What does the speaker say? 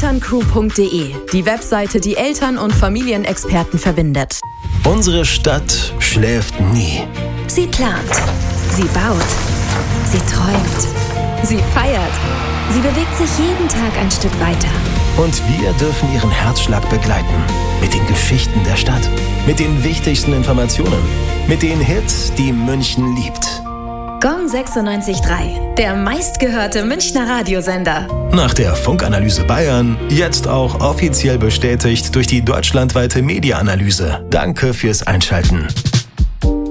elterncrew.de, die Webseite, die Eltern- und Familienexperten verbindet. Unsere Stadt schläft nie. Sie plant, sie baut, sie träumt, sie feiert, sie bewegt sich jeden Tag ein Stück weiter. Und wir dürfen ihren Herzschlag begleiten. Mit den Geschichten der Stadt, mit den wichtigsten Informationen, mit den Hits, die München liebt. Gong 96.3, der meistgehörte Münchner Radiosender. Nach der Funkanalyse Bayern, jetzt auch offiziell bestätigt durch die deutschlandweite Media-Analyse. Danke fürs Einschalten.